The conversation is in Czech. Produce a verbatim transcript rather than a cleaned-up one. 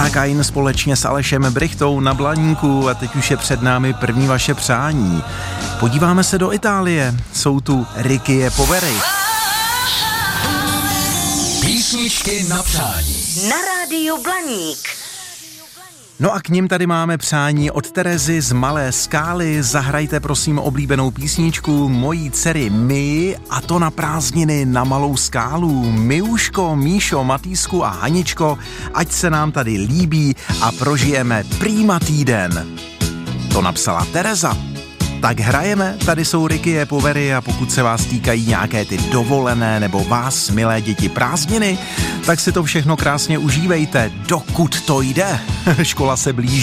Aragain společně s Alešem Brychtou na Blaníku a teď už je před námi první vaše přání. Podíváme se do Itálie. Jsou tu Ricky Poveri. Písničky na přání. Na rádiu Blaník. No a k nim tady máme přání od Terezy z Malé Skály. Zahrajte prosím oblíbenou písničku mojí dcery My, a to na prázdniny na Malou Skálu. Miuško, Míšo, Matýsku a Haničko, ať se nám tady líbí a prožijeme prýma týden. To napsala Tereza. Tak hrajeme, tady jsou Ricky Poveri a pokud se vás týkají nějaké ty dovolené nebo vás, milé děti, prázdniny, tak si to všechno krásně užívejte, dokud to jde. Škola se blíží.